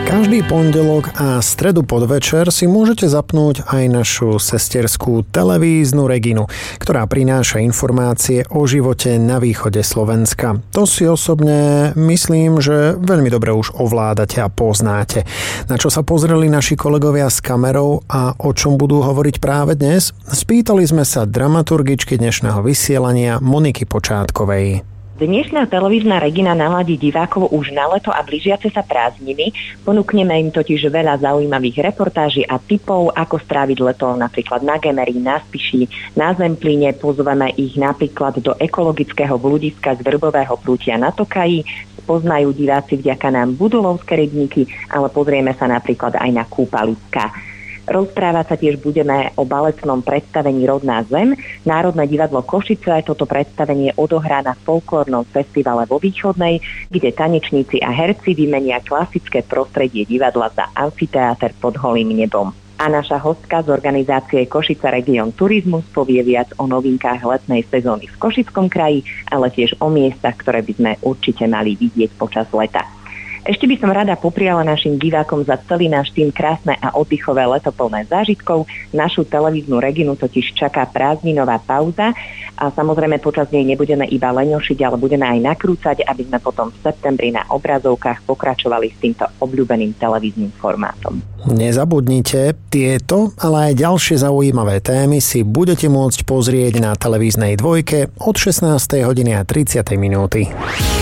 Každý pondelok a stredu podvečer si môžete zapnúť aj našu sesterskú televíznu Reginu, ktorá prináša informácie o živote na východe Slovenska. To si osobne myslím, že veľmi dobre už ovládate a poznáte. Na čo sa pozreli naši kolegovia s kamerou a o čom budú hovoriť práve dnes? Spýtali sme sa dramaturgičky dnešného vysielania Moniky Počátkovej. Dnešná televízna Regina naladí divákov už na leto a blížiace sa prázdniny. Ponúkneme im totiž veľa zaujímavých reportáží a tipov, ako stráviť leto napríklad na Gemeri, na Spiši, na Zemplíne. Pozveme ich napríklad do ekologického bludiska z Vrbového prútia na Tokaji. Poznajú diváci vďaka nám Budulovské rybníky, ale pozrieme sa napríklad aj na kúpaliska. Rozprávať sa tiež budeme o baletnom predstavení Rodná zem. Národné divadlo Košice toto predstavenie odohrá na folklórnom festivale vo Východnej, kde tanečníci a herci vymenia klasické prostredie divadla za amfiteáter pod holým nebom. A naša hostka z organizácie Košica Region Turizmus povie viac o novinkách letnej sezóny v Košickom kraji, ale tiež o miestach, ktoré by sme určite mali vidieť počas leta. Ešte by som rada popriala našim divákom za celý náš tým krásne a oddychové leto plné zážitkov. Našu televíznu Reginu totiž čaká prázdninová pauza a samozrejme počas nej nebudeme iba leňošiť, ale budeme aj nakrúcať, aby sme potom v septembri na obrazovkách pokračovali s týmto obľúbeným televíznym formátom. Nezabudnite, tieto, ale aj ďalšie zaujímavé témy si budete môcť pozrieť na televíznej dvojke od 16:30 minúty.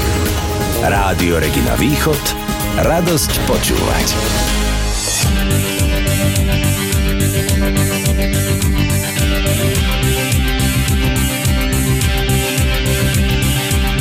Rádio Regina Východ. Radosť počúvať.